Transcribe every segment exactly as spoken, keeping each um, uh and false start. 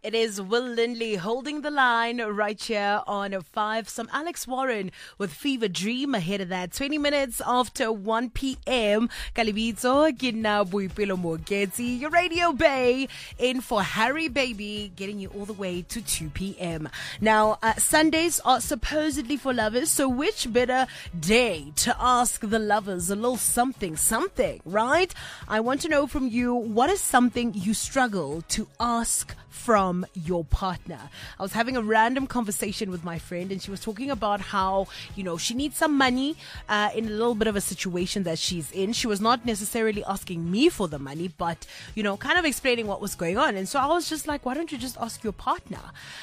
It is Will Lindley holding the line right here on five. Some Alex Warren with Fever Dream ahead of that. twenty minutes after one p.m. Kalibitso, Gina Buipilo Mogeti, your Radio Bay in for Harry Baby, getting you all the way to two p.m. Now, uh, Sundays are supposedly for lovers, so which better day to ask the lovers a little something, something, right? I want to know from you, what is something you struggle to ask from your partner? I was having a random conversation with my friend, and she was talking about how, you know, she needs some money uh, in a little bit of a situation that she's in. She was not necessarily asking me for the money, but, you know, kind of explaining what was going on. And so I was just like, why don't you just ask your partner?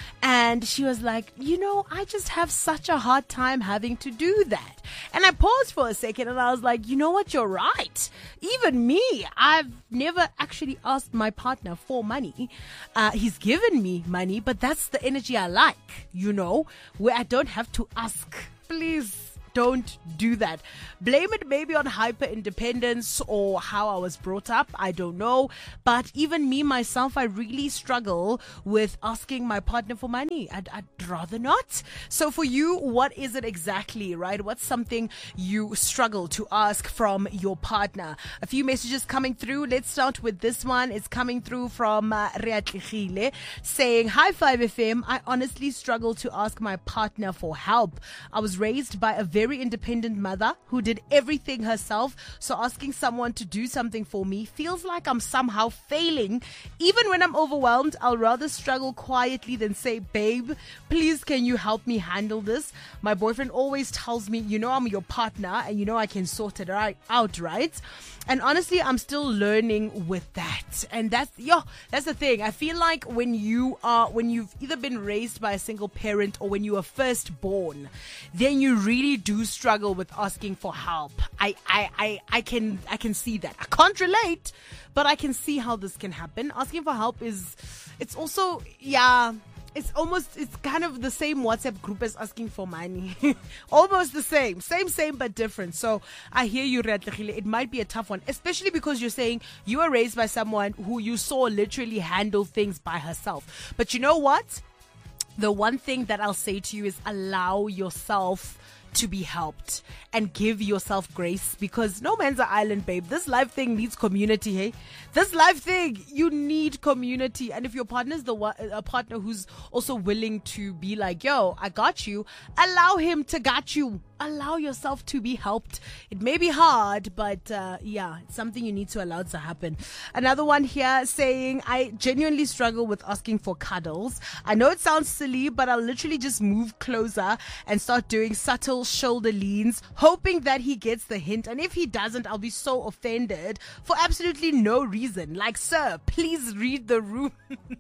And she was like, you know, I just have such a hard time having to do that. And I paused for a second and I was like, you know what? You're right. Even me, I've never actually asked my partner for money. Uh, he's given me money, but that's the energy I like, you know, where I don't have to ask. Please don't do that. Blame it maybe on hyper independence or how I was brought up. I don't know. But even me, myself, I really struggle with asking my partner for money. I'd, I'd rather not. So for you, what is it exactly, right? What's something you struggle to ask from your partner? A few messages coming through. Let's start with this one. It's coming through from uh, Reatlichile saying, hi five F M. I honestly struggle to ask my partner for help. I was raised by a very very independent mother who did everything herself. So asking someone to do something for me feels like I'm somehow failing. Even when I'm overwhelmed, I'll rather struggle quietly than say, babe, please can you help me handle this? My boyfriend always tells me, you know, I'm your partner and you know I can sort it right out, right? And honestly, I'm still learning with that. And that's, yo, that's the thing. I feel like when you are, when you've either been raised by a single parent or when you are first born, then you really do struggle with asking for help. I, I, I, I can, I can see that. I can't relate, but I can see how this can happen. Asking for help is, it's also, yeah, it's almost, it's kind of the same WhatsApp group as asking for money. Almost the same. Same, same, but different. So I hear you, Reatlichile. It might be a tough one, especially because you're saying you were raised by someone who you saw literally handle things by herself. But you know what? The one thing that I'll say to you is allow yourself to be helped and give yourself grace, because no man's an island, babe. This life thing needs community, hey? This life thing, you need community. And if your partner's the one, a partner who's also willing to be like, yo, I got you, allow him to got you. Allow yourself to be helped. It may be hard, but uh, yeah, it's something you need to allow to happen. Another one here saying, I genuinely struggle with asking for cuddles. I know it sounds silly, but I'll literally just move closer and start doing subtle shoulder leans, hoping that he gets the hint. And if he doesn't, I'll be so offended for absolutely no reason. Like, sir, please read the room.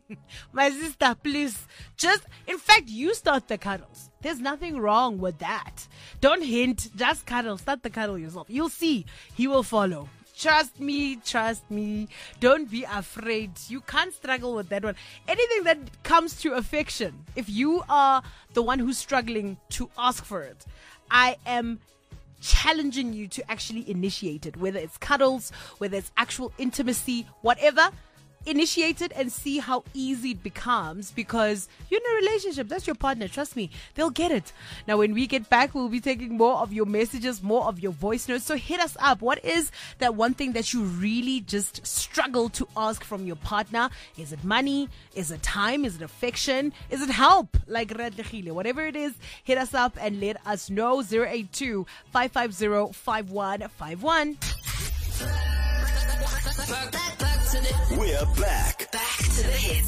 My sister, please. Just, in fact, you start the cuddles. There's nothing wrong with that. Don't hint, just cuddle. Start the cuddle yourself. You'll see. He will follow. Trust me, trust me. Don't be afraid. You can't struggle with that one. Anything that comes to affection, if you are the one who's struggling to ask for it, I am challenging you to actually initiate it. Whether it's cuddles, whether it's actual intimacy, whatever. Initiate it and see how easy it becomes, because you're in a relationship. That's your partner. Trust me, they'll get it. Now, when we get back, we'll be taking more of your messages, more of your voice notes. So hit us up. What is that one thing that you really just struggle to ask from your partner? Is it money? Is it time? Is it affection? Is it help? Like Reatlichile. Whatever it is, hit us up and let us know. zero eight two, five five zero, five one five one. We're back. Back to the hits.